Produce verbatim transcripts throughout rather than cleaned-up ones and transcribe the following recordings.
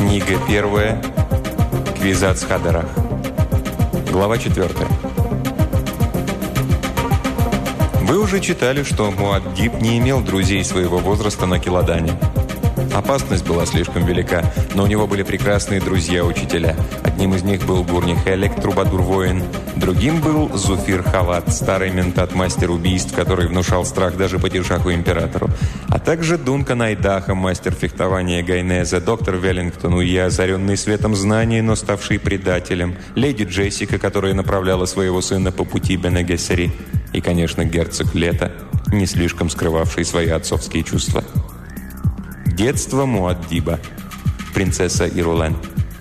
Книга первая. Квизац Хадарах. Глава четвертая. Вы уже читали, что Муаддиб не имел друзей своего возраста на Келадане. Опасность была слишком велика, но у него были прекрасные друзья-учителя. Одним из них был Гурни Хелек, трубадур-воин. Другим был Зуфир Хават, старый ментат-мастер убийств, который внушал страх даже падишаху-императору. А также Дункан Айдаха, мастер фехтования Гайнеза, доктор Веллингтон Уи, озаренный светом знаний, но ставший предателем, леди Джессика, которая направляла своего сына по пути Бене Гессери, и, конечно, герцог Лето, не слишком скрывавший свои отцовские чувства. Детство Муаддиба. Принцесса Ирулен.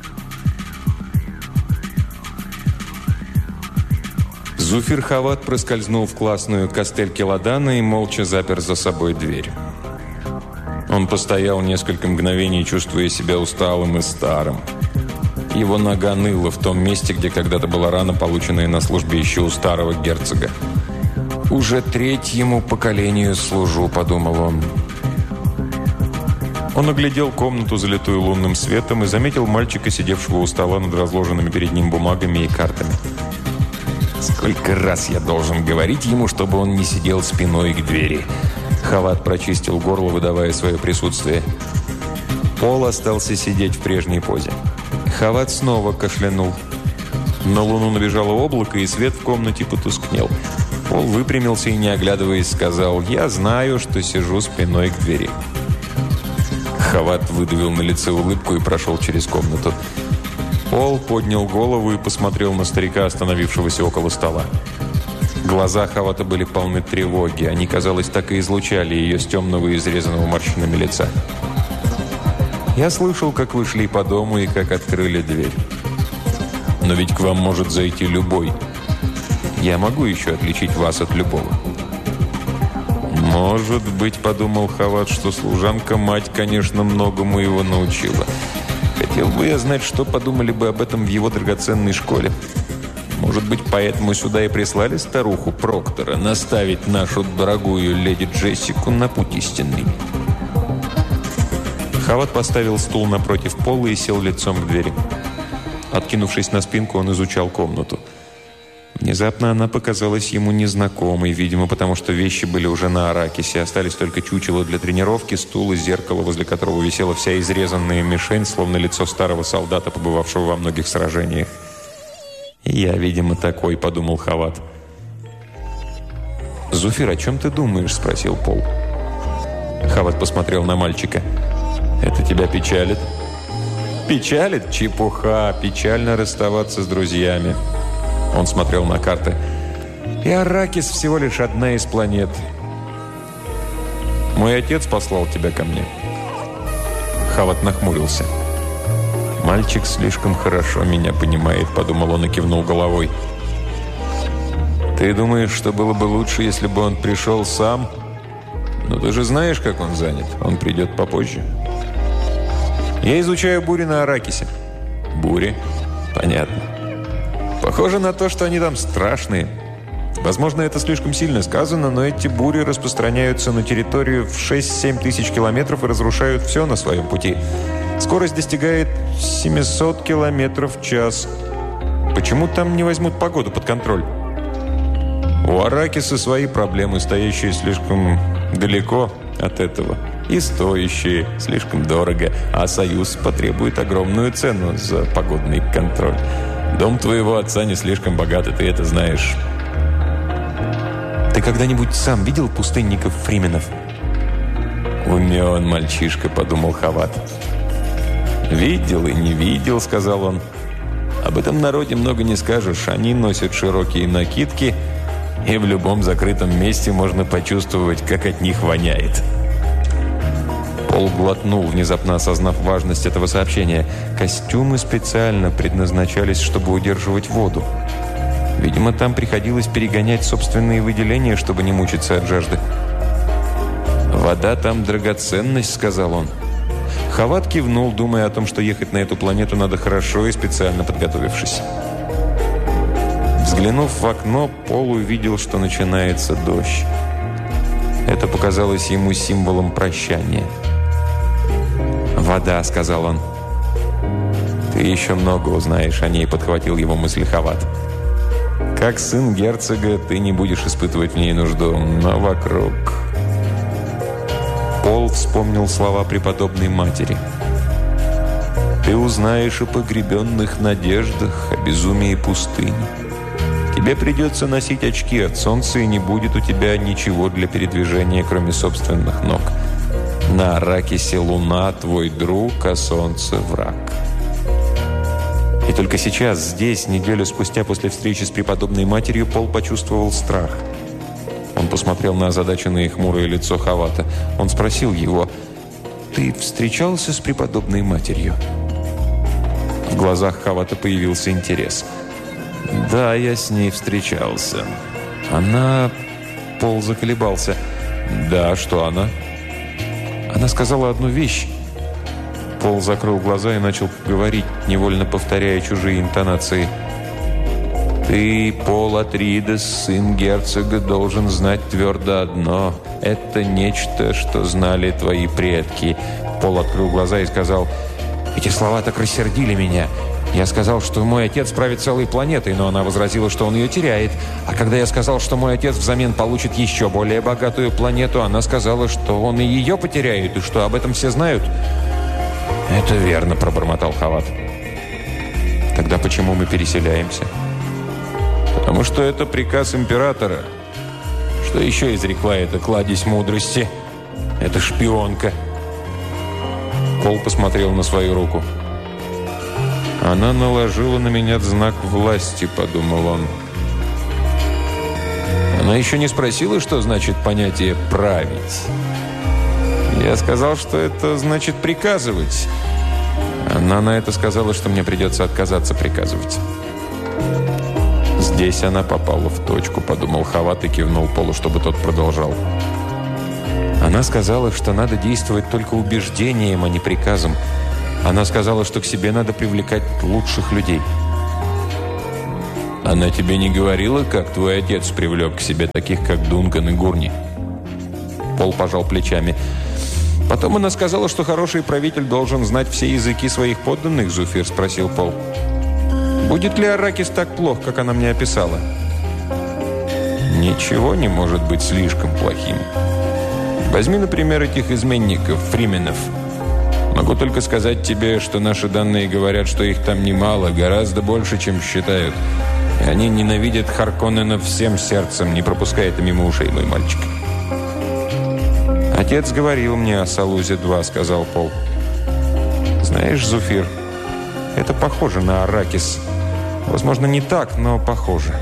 Зуфир Хават проскользнул в классную костель Келадана и молча запер за собой дверь. Он постоял несколько мгновений, чувствуя себя усталым и старым. Его нога ныла в том месте, где когда-то была рана, полученная на службе еще у старого герцога. «Уже третьему поколению служу», — подумал он. Он оглядел комнату, залитую лунным светом, и заметил мальчика, сидевшего у стола над разложенными перед ним бумагами и картами. «Сколько раз я должен говорить ему, чтобы он не сидел спиной к двери?» Хават прочистил горло, выдавая свое присутствие. Пол остался сидеть в прежней позе. Хават снова кашлянул. На луну набежало облако, и свет в комнате потускнел. Пол выпрямился и, не оглядываясь, сказал: «Я знаю, что сижу спиной к двери». Хават выдавил на лице улыбку и прошел через комнату. Пол поднял голову и посмотрел на старика, остановившегося около стола. Глаза Хавата были полны тревоги. Они, казалось, так и излучали ее с темного и изрезанного морщинами лица. «Я слышал, как вы шли по дому и как открыли дверь. Но ведь к вам может зайти любой. Я могу еще отличить вас от любого». «Может быть, — подумал Хават, — что служанка-мать, конечно, многому его научила. Хотел бы я знать, что подумали бы об этом в его драгоценной школе. Может быть, поэтому сюда и прислали старуху Проктора наставить нашу дорогую леди Джессику на путь истинный». Хават поставил стул напротив пола и сел лицом к двери. Откинувшись на спинку, он изучал комнату. Внезапно она показалась ему незнакомой, видимо, потому что вещи были уже на Аракисе. Остались только чучело для тренировки, стул и зеркало, возле которого висела вся изрезанная мишень, словно лицо старого солдата, побывавшего во многих сражениях. «И я, видимо, такой», — подумал Хават. «Зуфир, о чем ты думаешь?» — спросил Пол. Хават посмотрел на мальчика. «Это тебя печалит?» «Печалит? Чепуха! Печально расставаться с друзьями». Он смотрел на карты. «И Аракис всего лишь одна из планет. Мой отец послал тебя ко мне». Хават нахмурился. «Мальчик слишком хорошо меня понимает», — подумал он и кивнул головой. «Ты думаешь, что было бы лучше, если бы он пришел сам? Но ты же знаешь, как он занят. Он придет попозже». «Я изучаю бури на Аракисе». «Бури? Понятно. Похоже на то, что они там страшные. Возможно, это слишком сильно сказано, но эти бури распространяются на территорию в шесть-семь тысяч километров и разрушают все на своем пути. Скорость достигает семьсот километров в час. Почему там не возьмут погоду под контроль? У Аракиса свои проблемы, стоящие слишком далеко от этого. И стоящие слишком дорого, а Союз потребует огромную цену за погодный контроль. Дом твоего отца не слишком богат, и ты это знаешь». «Ты когда-нибудь сам видел пустынников Фрименов?» «Умен мальчишка», — подумал Хават. «Видел и не видел», — сказал он. «Об этом народе много не скажешь. Они носят широкие накидки, и в любом закрытом месте можно почувствовать, как от них воняет». Пол глотнул, внезапно осознав важность этого сообщения. Костюмы специально предназначались, чтобы удерживать воду. Видимо, там приходилось перегонять собственные выделения, чтобы не мучиться от жажды. «Вода там драгоценность», — сказал он. Хават кивнул, думая о том, что ехать на эту планету надо хорошо и специально подготовившись. Взглянув в окно, Пол увидел, что начинается дождь. Это показалось ему символом прощания. «Вода», — сказал он. «Ты еще много узнаешь о ней», — подхватил его мысль Хават. «Как сын герцога ты не будешь испытывать в ней нужду, но вокруг...» Пол вспомнил слова преподобной матери. «Ты узнаешь о погребенных надеждах, о безумии пустыни. Тебе придется носить очки от солнца, и не будет у тебя ничего для передвижения, кроме собственных ног. На Аракисе луна твой друг, а солнце враг». И только сейчас, здесь, неделю спустя после встречи с преподобной матерью, Пол почувствовал страх. Он посмотрел на озадаченное и хмурое лицо Хавата. Он спросил его: «Ты встречался с преподобной матерью?» В глазах Хавата появился интерес. «Да, я с ней встречался. Она...» Пол заколебался. «Да, что она?» «Она сказала одну вещь». Пол закрыл глаза и начал говорить, невольно повторяя чужие интонации. «Ты, Пол Атридес, сын герцога, должен знать твердо одно. Это нечто, что знали твои предки». Пол открыл глаза и сказал: «Эти слова так рассердили меня. Я сказал, что мой отец правит целой планетой, но она возразила, что он ее теряет. А когда я сказал, что мой отец взамен получит еще более богатую планету, она сказала, что он и ее потеряет, и что об этом все знают». «Это верно», — пробормотал Хават. «Тогда почему мы переселяемся?» «Потому что это приказ императора. Что еще изрекла эта кладезь мудрости? Это шпионка». Пол посмотрел на свою руку. «Она наложила на меня знак власти», — подумал он. «Она еще не спросила, что значит понятие «править». Я сказал, что это значит приказывать. Она на это сказала, что мне придется отказаться приказывать». «Здесь она попала в точку», — подумал Хават и кивнул Полу, чтобы тот продолжал. «Она сказала, что надо действовать только убеждением, а не приказом. Она сказала, что к себе надо привлекать лучших людей». «Она тебе не говорила, как твой отец привлек к себе таких, как Дункан и Гурни?» Пол пожал плечами. «Потом она сказала, что хороший правитель должен знать все языки своих подданных», — Зуфир спросил Пол. «Будет ли Аракис так плох, как она мне описала?» «Ничего не может быть слишком плохим. Возьми, например, этих изменников, фрименов. Могу только сказать тебе, что наши данные говорят, что их там немало, гораздо больше, чем считают. И они ненавидят Харконнена всем сердцем, не пропуская это мимо ушей, мой мальчик». «Отец говорил мне о Салузе-два», — сказал Пол. «Знаешь, Зуфир, это похоже на Аракис. Возможно, не так, но похоже».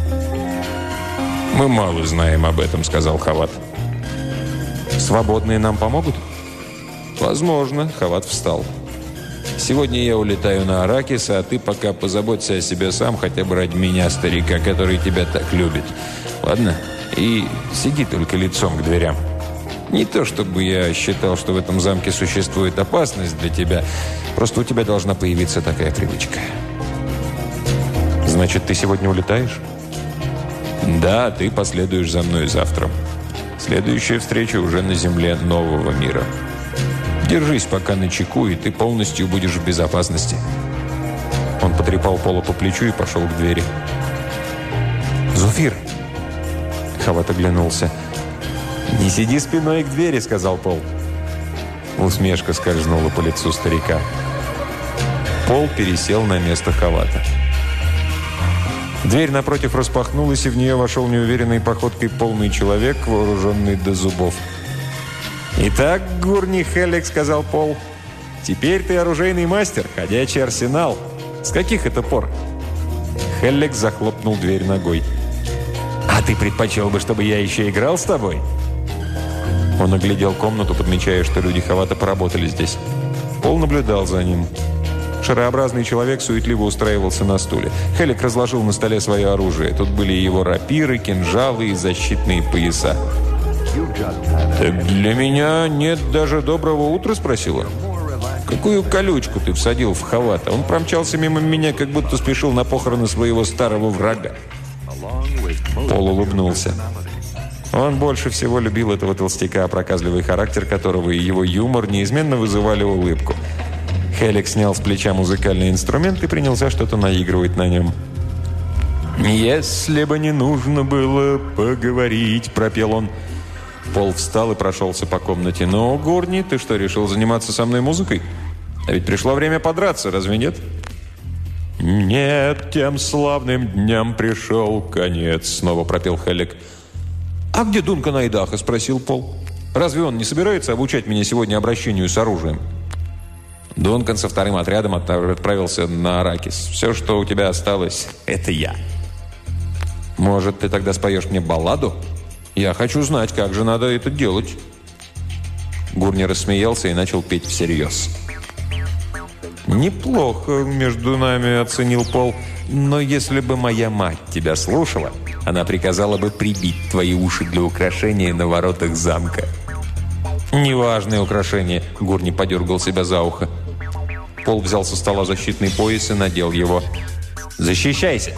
«Мы мало знаем об этом», — сказал Хават. «Свободные нам помогут?» «Возможно», — Хават встал. «Сегодня я улетаю на Аракис, а ты пока позаботься о себе сам, хотя бы ради меня, старика, который тебя так любит. Ладно? И сиди только лицом к дверям. Не то, чтобы я считал, что в этом замке существует опасность для тебя. Просто у тебя должна появиться такая привычка». «Значит, ты сегодня улетаешь?» «Да, ты последуешь за мной завтра. Следующая встреча уже на земле нового мира. Держись пока начеку, и ты полностью будешь в безопасности». Он потрепал Пола по плечу и пошел к двери. «Зуфир!» Хават оглянулся. «Не сиди спиной к двери», — сказал Пол. Усмешка скользнула по лицу старика. Пол пересел на место Хавата. Дверь напротив распахнулась, и в нее вошел неуверенной походкой полный человек, вооруженный до зубов. «Итак, Гурни Хеллек», — сказал Пол, — «теперь ты оружейный мастер, ходячий арсенал. С каких это пор?» Хеллек захлопнул дверь ногой. «А ты предпочел бы, чтобы я еще играл с тобой?» Он оглядел комнату, подмечая, что люди Хавата поработали здесь. Пол наблюдал за ним. Шарообразный человек суетливо устраивался на стуле. Хеллек разложил на столе свое оружие. Тут были его рапиры, кинжалы и защитные пояса. «Так для меня нет даже доброго утра?» — спросил он. «Какую колючку ты всадил в Хавата? Он промчался мимо меня, как будто спешил на похороны своего старого врага». Пол улыбнулся. Он больше всего любил этого толстяка, проказливый характер которого и его юмор неизменно вызывали улыбку. Хелик снял с плеча музыкальный инструмент и принялся что-то наигрывать на нем. «Если бы не нужно было поговорить», — пропел он. Пол встал и прошелся по комнате. «Ну, Гурни, ты что, решил заниматься со мной музыкой? А ведь пришло время подраться, разве нет?» «Нет, тем славным дням пришел конец», — снова пропел Хелик. «А где Дункан Айдаха?» — спросил Пол. «Разве он не собирается обучать меня сегодня обращению с оружием?» Дункан со вторым отрядом отправился на Аракис. «Все, что у тебя осталось, это я». «Может, ты тогда споешь мне балладу? Я хочу знать, как же надо это делать». Гурни рассмеялся и начал петь всерьез. «Неплохо между нами», — оценил Пол. «Но если бы моя мать тебя слушала, она приказала бы прибить твои уши для украшения на воротах замка». «Неважное украшение», — Гурни подергал себя за ухо. Пол взял со стола защитный пояс и надел его. «Защищайся!»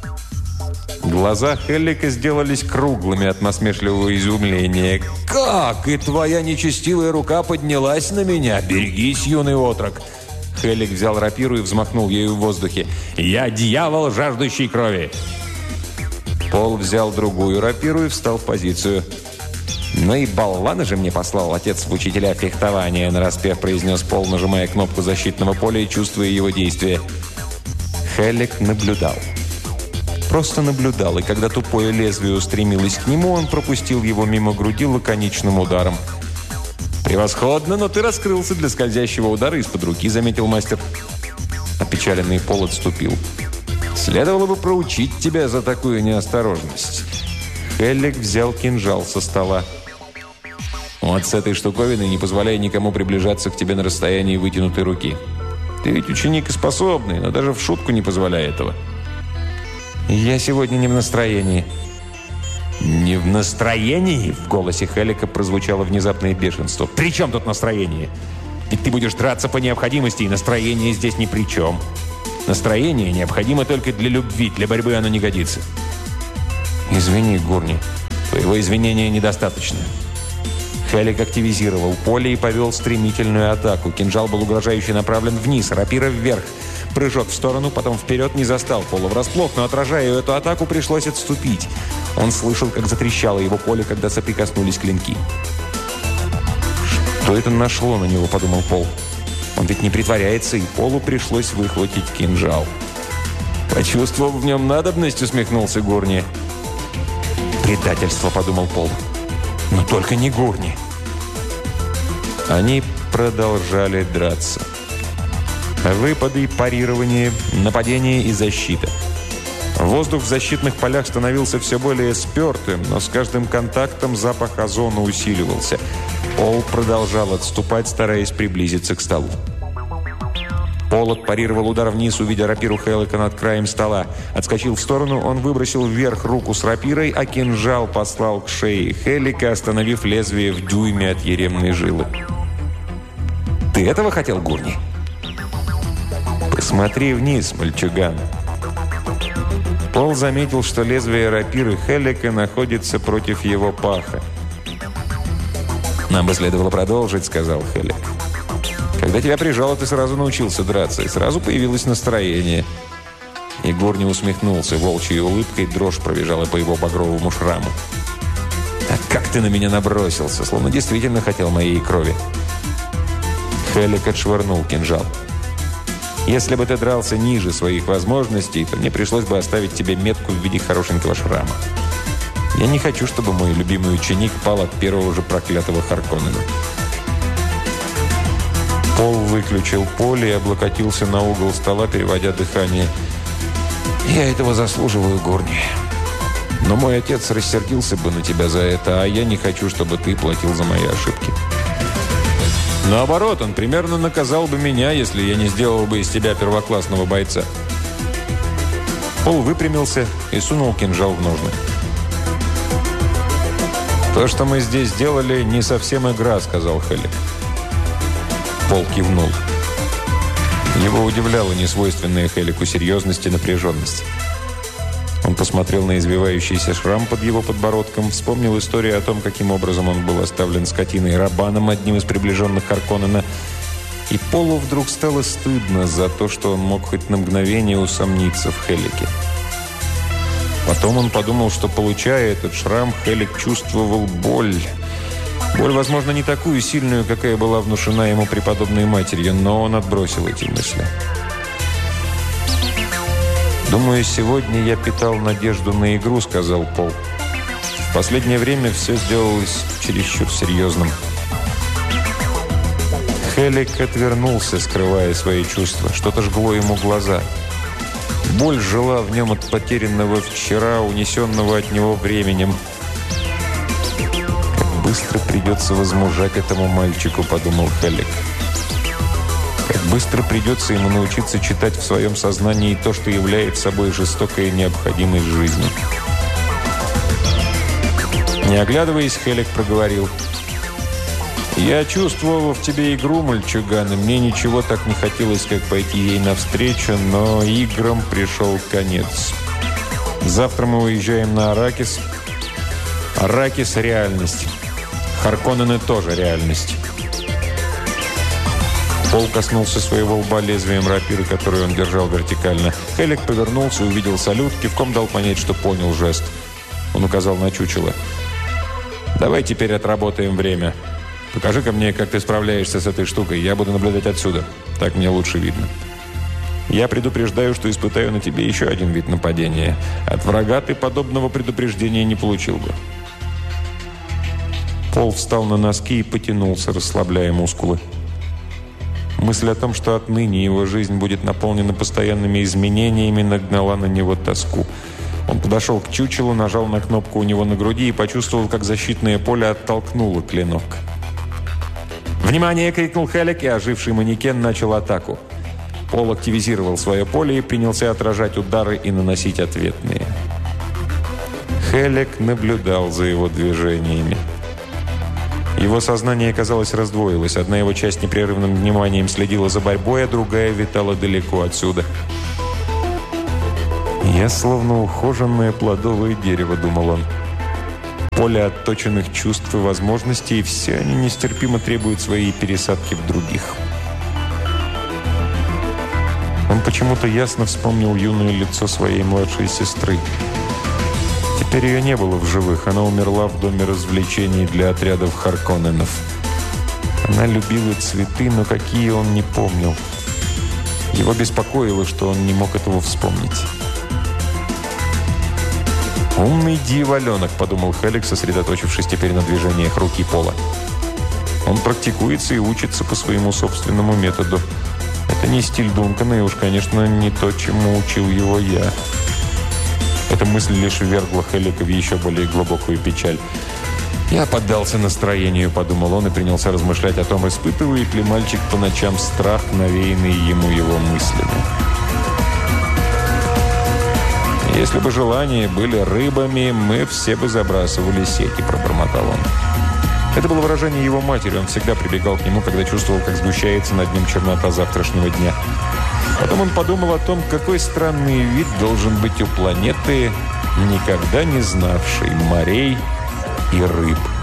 Глаза Хеллика сделались круглыми от насмешливого изумления. «Как? И твоя нечестивая рука поднялась на меня? Берегись, юный отрок!» Хеллик взял рапиру и взмахнул ею в воздухе. «Я дьявол, жаждущий крови!» Пол взял другую рапиру и встал в позицию. «Ну и болвана же мне послал отец в учителя фехтования», — нараспев произнес Пол, нажимая кнопку защитного поля и чувствуя его действие. Хеллик наблюдал. Просто наблюдал, и когда тупое лезвие устремилось к нему, он пропустил его мимо груди лаконичным ударом. «Превосходно, но ты раскрылся для скользящего удара из-под руки», — заметил мастер. Опечаленный Пол отступил. «Следовало бы проучить тебя за такую неосторожность». Хеллик взял кинжал со стола. «Вот с этой штуковиной не позволяй никому приближаться к тебе на расстоянии вытянутой руки. Ты ведь ученик и способный, но даже в шутку не позволяй этого». «Я сегодня не в настроении». «Не в настроении?» В голосе Хеллика прозвучало внезапное бешенство. «При чем тут настроение? Ведь ты будешь драться по необходимости, и настроение здесь ни при чем. Настроение необходимо только для любви, для борьбы оно не годится». «Извини, Гурни, твоего извинения недостаточно». Хелик активизировал поле и повел стремительную атаку. Кинжал был угрожающе направлен вниз, рапира вверх. Прыжок в сторону, потом вперед, не застал Пола врасплох, но, отражая эту атаку, пришлось отступить. Он слышал, как затрещало его поле, когда соприкоснулись клинки. «Что это нашло на него?» – подумал Пол. «Он ведь не притворяется, и Полу пришлось выхватить кинжал». «Почувствовав в нем надобность», – усмехнулся Гурни. «Предательство», – подумал Пол. «Но только не Гурни». Они продолжали драться. Выпады, парирование, нападение и защита. Воздух в защитных полях становился все более спертым, но с каждым контактом запах озона усиливался. Пол продолжал отступать, стараясь приблизиться к столу. Пол отпарировал удар вниз, увидя рапиру Хеллика над краем стола. Отскочил в сторону, он выбросил вверх руку с рапирой, а кинжал послал к шее Хеллика, остановив лезвие в дюйме от еремной жилы. «Ты этого хотел, Гурни?» «Посмотри вниз, мальчуган». Пол заметил, что лезвие рапиры Хеллика находится против его паха. «Нам бы следовало продолжить», — сказал Хеллик. «Когда тебя прижало, ты сразу научился драться, и сразу появилось настроение». И Гурни усмехнулся волчьей улыбкой, дрожь пробежала по его багровому шраму. «А как ты на меня набросился, словно действительно хотел моей крови». Хеллик отшвырнул кинжал. «Если бы ты дрался ниже своих возможностей, то мне пришлось бы оставить тебе метку в виде хорошенького шрама. Я не хочу, чтобы мой любимый ученик пал от первого же проклятого Харконнена». Пол выключил поле и облокотился на угол стола, переводя дыхание. «Я этого заслуживаю, Гурни. Но мой отец рассердился бы на тебя за это, а я не хочу, чтобы ты платил за мои ошибки. Наоборот, он примерно наказал бы меня, если я не сделал бы из тебя первоклассного бойца». Пол выпрямился и сунул кинжал в ножны. «То, что мы здесь сделали, не совсем игра», — сказал Хеллик. Пол кивнул. Его удивляла несвойственная Хеллику серьезность и напряженность. Он посмотрел на извивающийся шрам под его подбородком, вспомнил историю о том, каким образом он был оставлен скотиной Рабаном, одним из приближенных Харконнена. И Полу вдруг стало стыдно за то, что он мог хоть на мгновение усомниться в Хелике. Потом он подумал, что, получая этот шрам, Хелик чувствовал боль. Боль, возможно, не такую сильную, какая была внушена ему преподобной матерью, но он отбросил эти мысли. «Думаю, сегодня я питал надежду на игру», — сказал Пол. «В последнее время все сделалось чересчур серьезным». Хелик отвернулся, скрывая свои чувства. Что-то жгло ему глаза. Боль жила в нем от потерянного вчера, унесенного от него временем. «Как быстро придется возмужать этому мальчику», — подумал Хелик. «Как быстро придется ему научиться читать в своем сознании то, что является собой жестокая необходимость жизни». Не оглядываясь, Хелик проговорил: «Я чувствовал в тебе игру, мальчуган, и мне ничего так не хотелось, как пойти ей навстречу, но играм пришел конец. Завтра мы уезжаем на Аракис. Аракис – реальность. Харконнены тоже реальность». Пол коснулся своего лба лезвием рапиры, которую он держал вертикально. Хелик повернулся, увидел салют, кивком дал понять, что понял жест. Он указал на чучело. «Давай теперь отработаем время. Покажи-ка мне, как ты справляешься с этой штукой. Я буду наблюдать отсюда. Так мне лучше видно. Я предупреждаю, что испытаю на тебе еще один вид нападения. От врага ты подобного предупреждения не получил бы». Пол встал на носки и потянулся, расслабляя мускулы. Мысль о том, что отныне его жизнь будет наполнена постоянными изменениями, нагнала на него тоску. Он подошел к чучелу, нажал на кнопку у него на груди и почувствовал, как защитное поле оттолкнуло клинок. «Внимание!» — крикнул Хелик, и оживший манекен начал атаку. Пол активизировал свое поле и принялся отражать удары и наносить ответные. Хелик наблюдал за его движениями. Его сознание, казалось, раздвоилось. Одна его часть непрерывным вниманием следила за борьбой, а другая витала далеко отсюда. «Я словно ухоженное плодовое дерево», — думал он. «Поле отточенных чувств и возможностей, и все они нестерпимо требуют своей пересадки в других». Он почему-то ясно вспомнил юное лицо своей младшей сестры. Теперь ее не было в живых. Она умерла в доме развлечений для отрядов Харконненов. Она любила цветы, но какие он не помнил. Его беспокоило, что он не мог этого вспомнить. «Умный дьяволенок», — подумал Хелик, сосредоточившись теперь на движениях руки Пола. «Он практикуется и учится по своему собственному методу. Это не стиль Дункана, и уж, конечно, не то, чему учил его я». Эта мысль лишь ввергла Хелика в еще более глубокую печаль. «Я поддался настроению», — подумал он, и принялся размышлять о том, испытывает ли мальчик по ночам страх, навеянный ему его мыслями. «Если бы желания были рыбами, мы все бы забрасывали сети», — пробормотал он. Это было выражение его матери. Он всегда прибегал к нему, когда чувствовал, как сгущается над ним чернота завтрашнего дня. Потом он подумал о том, какой странный вид должен быть у планеты, никогда не знавшей морей и рыб.